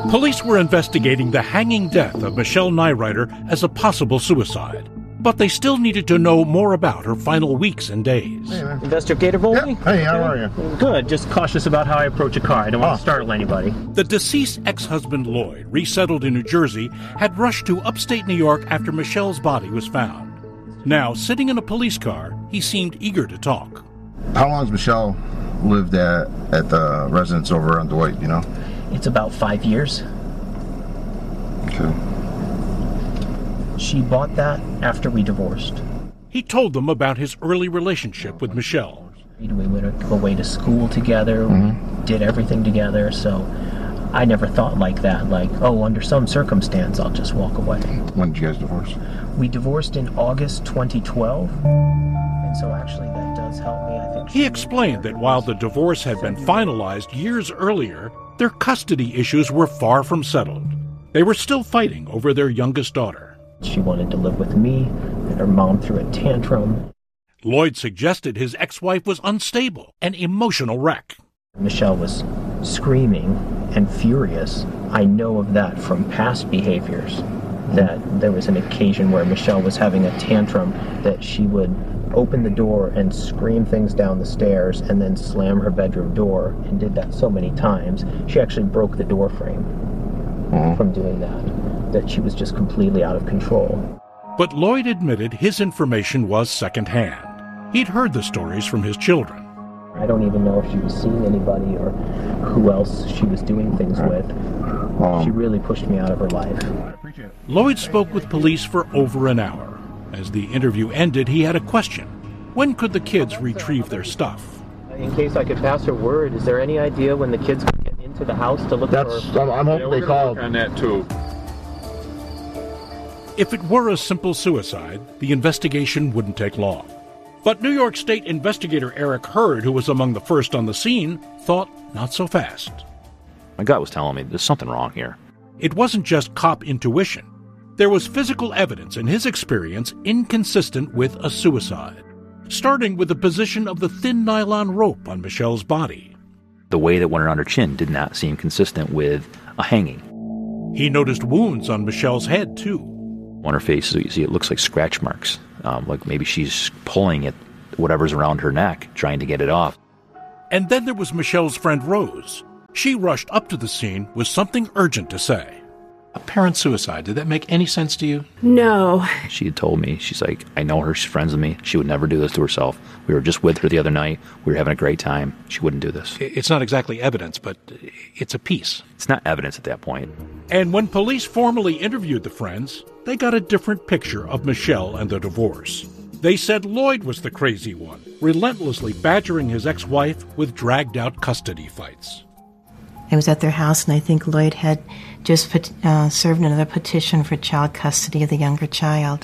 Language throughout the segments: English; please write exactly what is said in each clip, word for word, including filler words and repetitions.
Police were investigating the hanging death of Michelle Neireiter as a possible suicide, but they still needed to know more about her final weeks and days. Hey, Investigator Volpe? Yep. Hey, how are you? Good. Just cautious about how I approach a car. I don't want Oh. to startle anybody. The deceased ex-husband Lloyd, resettled in New Jersey, had rushed to upstate New York after Michelle's body was found. Now, sitting in a police car, he seemed eager to talk. How long has Michelle lived at, at the residence over on Dwight, you know? It's about five years. Okay. She bought that after we divorced. He told them about his early relationship with Michelle. We went away to school together, Mm-hmm. we did everything together, so I never thought like that, like, oh, under some circumstance, I'll just walk away. When did you guys divorce? We divorced in August twenty twelve, and so actually that does help me, I think. He explained that while the divorce had been finalized years earlier, their custody issues were far from settled. They were still fighting over their youngest daughter. She wanted to live with me, and her mom threw a tantrum. Lloyd suggested his ex-wife was unstable, an emotional wreck. Michelle was screaming and furious. I know of that from past behaviors, that there was an occasion where Michelle was having a tantrum, that she would open the door and scream things down the stairs and then slam her bedroom door, and did that so many times. She actually broke the door frame mm-hmm. from doing that, that she was just completely out of control. But Lloyd admitted his information was secondhand. He'd heard the stories from his children. I don't even know if she was seeing anybody or who else she was doing things with. Um, she really pushed me out of her life. Lloyd spoke with police for over an hour. As the interview ended, he had a question. When could the kids retrieve their stuff? In case I could pass her word, is there any idea when the kids could get into the house to look That's, for... I'm, I'm hoping yeah, they called. on that too. If it were a simple suicide, the investigation wouldn't take long. But New York State investigator Eric Hurd, who was among the first on the scene, thought not so fast. My gut was telling me there's something wrong here. It wasn't just cop intuition. There was physical evidence in his experience inconsistent with a suicide, starting with the position of the thin nylon rope on Michelle's body. The way that went around her chin did not seem consistent with a hanging. He noticed wounds on Michelle's head, too. On her face, you see it looks like scratch marks, um, like maybe she's pulling at whatever's around her neck, trying to get it off. And then there was Michelle's friend Rose. She rushed up to the scene with something urgent to say. Apparent suicide, did that make any sense to you? No. She had told me, she's like, I know her, she's friends with me. She would never do this to herself. We were just with her the other night. We were having a great time. She wouldn't do this. It's not exactly evidence, but it's a piece. It's not evidence at that point. And when police formally interviewed the friends, they got a different picture of Michelle and the divorce. They said Lloyd was the crazy one, relentlessly badgering his ex-wife with dragged-out custody fights. I was at their house, and I think Lloyd had just put, uh, served another petition for child custody of the younger child.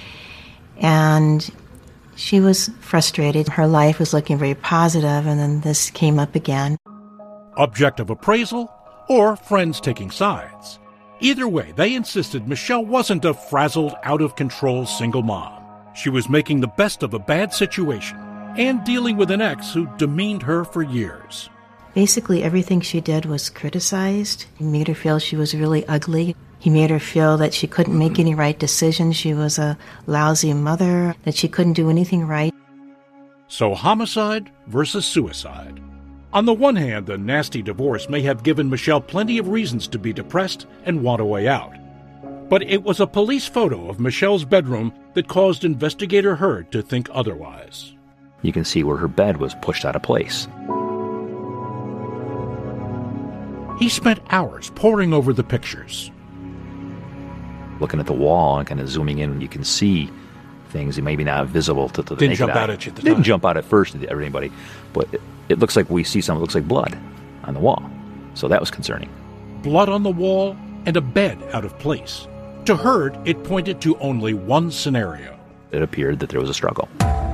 And she was frustrated. Her life was looking very positive, and then this came up again. Objective appraisal or friends taking sides. Either way, they insisted Michelle wasn't a frazzled, out-of-control single mom. She was making the best of a bad situation and dealing with an ex who demeaned her for years. Basically, everything she did was criticized. He made her feel she was really ugly. He made her feel that she couldn't make any right decisions. She was a lousy mother, that she couldn't do anything right. So homicide versus suicide. On the one hand, the nasty divorce may have given Michelle plenty of reasons to be depressed and want a way out. But it was a police photo of Michelle's bedroom that caused investigator Hurd to think otherwise. You can see where her bed was pushed out of place. He spent hours poring over the pictures. Looking at the wall and kind of zooming in, you can see things that maybe not visible to, to the Didn't naked jump eye. out at you at the Didn't time. jump out at first to everybody, but it, it looks like we see something that looks like blood on the wall. So that was concerning. Blood on the wall and a bed out of place. To Hurd, it pointed to only one scenario. It appeared that there was a struggle.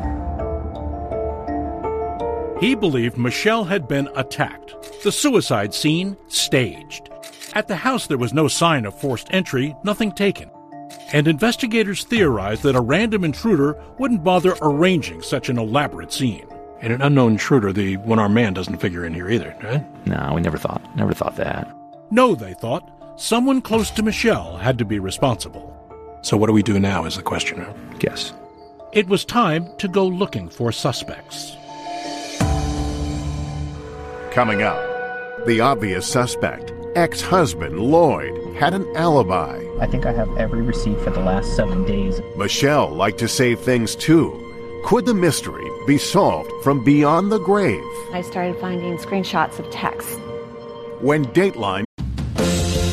He believed Michelle had been attacked, the suicide scene staged. At the house there was no sign of forced entry, nothing taken. And investigators theorized that a random intruder wouldn't bother arranging such an elaborate scene. And an unknown intruder, the one-armed man, doesn't figure in here either, right? No, we never thought, never thought that. No, they thought, Someone close to Michelle had to be responsible. So what do we do now is the question. Yes. It was time to go looking for suspects. Coming up, the obvious suspect, ex-husband Lloyd, had an alibi. I think I have every receipt for the last seven days. Michelle liked to save things too. Could the mystery be solved from beyond the grave? I started finding screenshots of texts. When Dateline